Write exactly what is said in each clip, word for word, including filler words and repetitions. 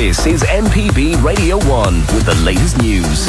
This is M P B Radio one with the latest news.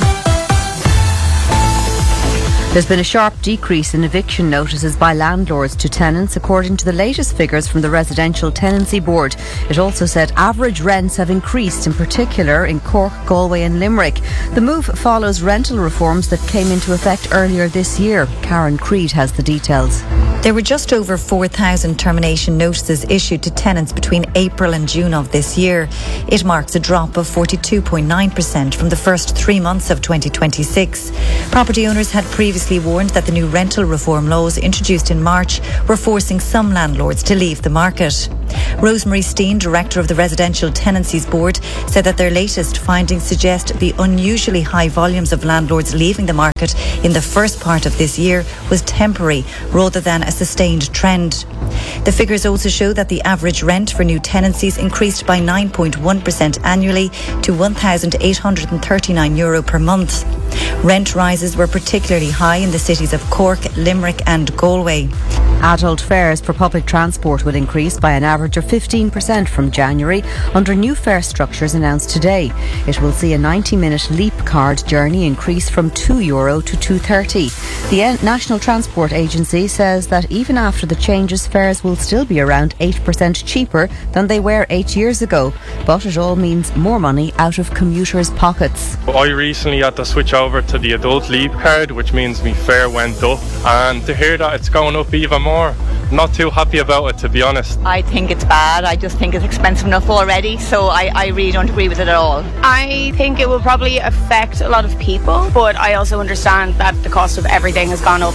There's been a sharp decrease in eviction notices by landlords to tenants, according to the latest figures from the Residential Tenancy Board. It also said average rents have increased, in particular in Cork, Galway and Limerick. The move follows rental reforms that came into effect earlier this year. Karen Creed has the details. There were just over four thousand termination notices issued to tenants between April and June of this year. It marks a drop of forty-two point nine percent from the first three months of twenty twenty-six. Property owners had previously warned that the new rental reform laws introduced in March were forcing some landlords to leave the market. Rosemary Steen, director of the Residential Tenancies Board, said that their latest findings suggest the unusually high volumes of landlords leaving the market in the first part of this year was temporary rather than a sustained trend. The figures also show that the average rent for new tenancies increased by nine point one percent annually to one thousand eight hundred thirty-nine euro per month. Rent rises were particularly high in the cities of Cork, Limerick and Galway. Adult fares for public transport will increase by an average of fifteen percent from January under new fare structures announced today. It will see a ninety minute Leap card journey increase from two euro to two thirty. The National Transport Agency says that even after the changes, fares will still be around eight percent cheaper than they were eight years ago. But it all means more money out of commuters' pockets. I recently had to switch over to the adult Leap card, which means my fare went up, and to hear that it's going up even more, not too happy about it, to be honest. I think it's bad. I just think it's expensive enough already, so I, I really don't agree with it at all. I think it will probably affect a lot of people, but I also understand that the cost of everything has gone up.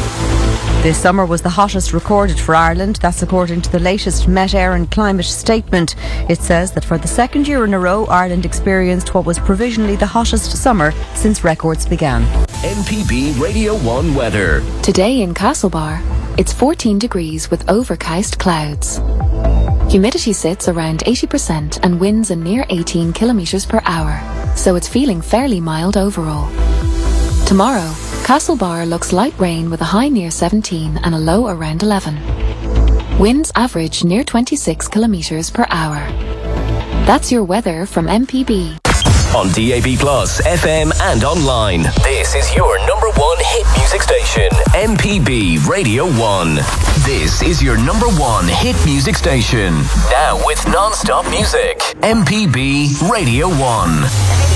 This summer was the hottest recorded for Ireland. That's according to the latest Met Air and Climate statement. It says that for the second year in a row, Ireland experienced what was provisionally the hottest summer since records began. M P B Radio one weather. Today in Castlebar, it's fourteen degrees with overcast clouds. Humidity sits around eighty percent and winds a near eighteen kilometres per hour, so it's feeling fairly mild overall. Tomorrow, Castlebar looks light rain with a high near seventeen and a low around eleven. Winds average near twenty-six kilometres per hour. That's your weather from M P B. On D A B Plus, F M and online. This is your number one hit music station, M P B Radio one. This is your number one hit music station. Now with non-stop music, M P B Radio one.